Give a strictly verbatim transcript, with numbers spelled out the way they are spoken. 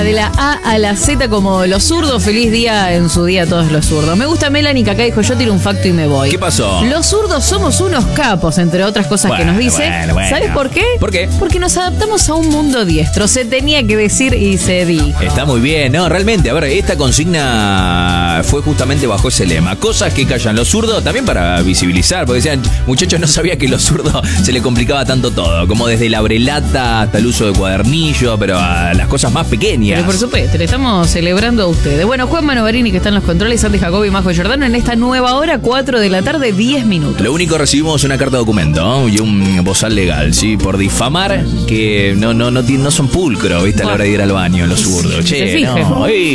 día de la A a la Z como los zurdos. Feliz día en su día a todos los zurdos. Me gusta Melanie, que acá dijo, yo tiro un facto y me voy. ¿Qué pasó? Los zurdos somos unos capos, entre otras cosas bueno, que nos dice. Bueno, bueno. ¿Sabes por qué? ¿Por qué? Porque nos adaptamos a un mundo diestro. Se tenía que decir y se dijo. Está muy bien, no, realmente, a ver, esta consigna fue justamente bajo ese lema. Cosas que callan los zurdos, también para visibilizar, porque decían, muchachos, no sabía que los zurdos se le complicaba tanto todo, como desde la brelata hasta el uso de cuadernillo, pero a las cosas más pequeñas. Pero por supuesto, le estamos celebrando a ustedes. Bueno, Juan Manovarini, que está en los controles, Santi Jacobi y Majo Giordano, en esta nueva hora, cuatro de la tarde, diez minutos. Lo único, recibimos una carta de documento, ¿no? Y un bozal legal, ¿sí? Por difamar, que no, no, no, no son pulcros, ¿viste? A la hora de ir al baño, los zurdos. Che, Se fijan. no, ey.